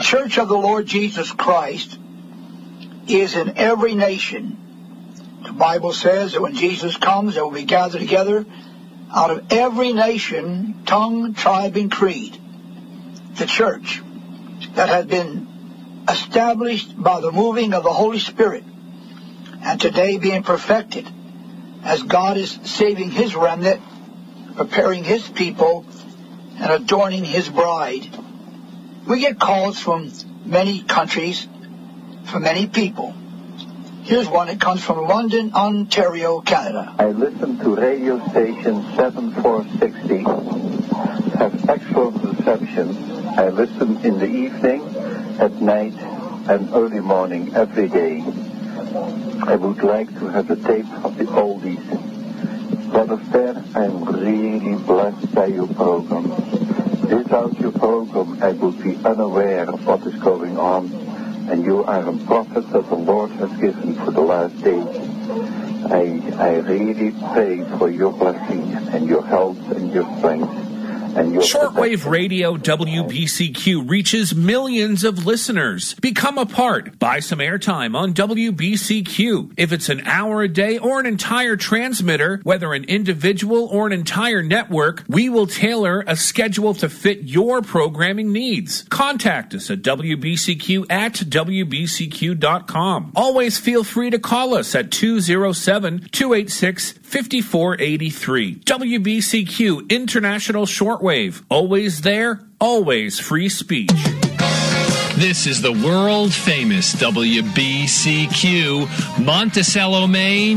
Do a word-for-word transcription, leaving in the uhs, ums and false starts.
church of the Lord Jesus Christ is in every nation. The Bible says that when Jesus comes, they will be gathered together out of every nation, tongue, tribe, and creed. The church that has been established by the moving of the Holy Spirit and today being perfected as God is saving his remnant, preparing his people, and adorning his bride. We get calls from many countries, from many people. Here's one that comes from London, Ontario, Canada. I listen to radio station seven four sixty, have excellent reception. I listen in the evening, at night, and early morning every day. I would like to have a tape of the oldies. Brother Fair, I'm really blessed by your program. Without your program, I would be unaware of what is going on, and you are a prophet that the Lord has given for the last days. I, I really pray for your blessing and your health and your strength. Shortwave Radio W B C Q reaches millions of listeners. Become a part. Buy some airtime on W B C Q. If it's an hour a day or an entire transmitter, whether an individual or an entire network, we will tailor a schedule to fit your programming needs. Contact us at W B C Q at W B C Q dot com. Always feel free to call us at two oh seven, two eight six, five four eight three. W B C Q International Shortwave. Always there, always free speech. This is the world famous W B C Q, Monticello, Maine.